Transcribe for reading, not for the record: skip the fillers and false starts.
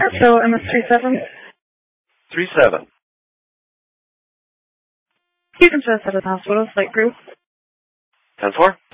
So MS37. 37. You can just at the hospital, flight crew. 10-4.